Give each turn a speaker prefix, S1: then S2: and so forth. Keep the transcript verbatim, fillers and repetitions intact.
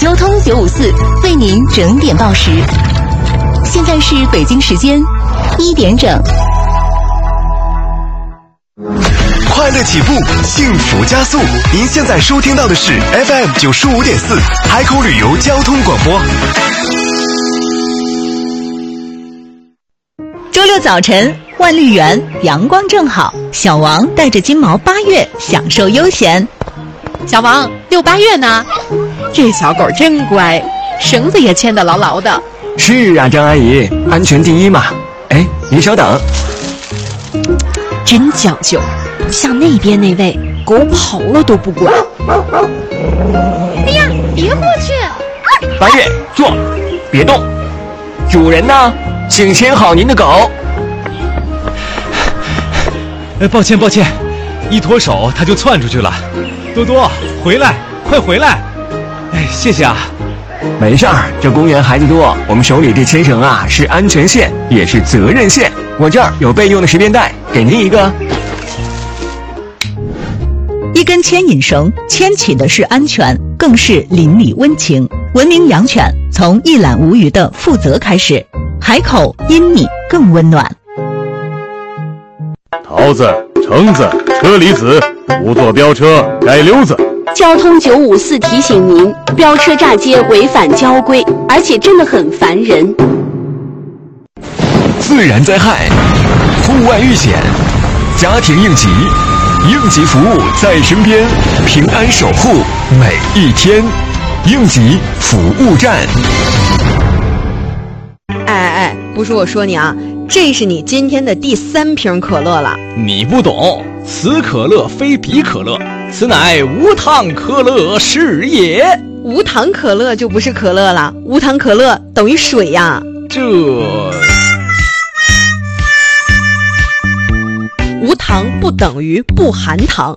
S1: 交通九五四为您整点报时。现在是北京时间一点整。
S2: 快乐起步，幸福加速。您现在收听到的是 F M 九十五点四海口旅游交通广播。
S1: 周六早晨，万绿园阳光正好，小王带着金毛八月享受悠闲。
S3: 小王，遛八月呢？这小狗真乖，绳子也牵得牢牢的。
S4: 是啊，张阿姨，安全第一嘛。哎，您稍等。
S3: 真讲究，不像那边那位，狗跑了都不管。
S5: 哎呀，别过去！
S4: 八月，坐，别动。主人呢？请牵好您的狗。
S6: 哎，抱歉抱歉，一脱手它就窜出去了。多多，回来，快回来！哎，谢谢啊。
S4: 没事儿，这公园孩子多，我们手里这牵绳啊是安全线，也是责任线。我这儿有备用的十便带，给您一个。
S1: 一根牵引绳牵起的是安全，更是邻里温情。文明养犬从一览无余的负责开始，海口因你更温暖。
S7: 桃子、橙子、车厘子，不坐飙车街溜子。
S8: 交通九五四提醒您，飙车炸街违反交规，而且真的很烦人。
S2: 自然灾害、户外遇险、家庭应急，应急服务在身边，平安守护每一天。应急服务站。
S3: 哎哎，不是我说你啊，这是你今天的第三瓶可乐了。
S6: 你不懂，此可乐非彼可乐，此乃无糖可乐是也。
S3: 无糖可乐就不是可乐了，无糖可乐等于水呀。
S6: 这
S3: 无糖不等于不含糖，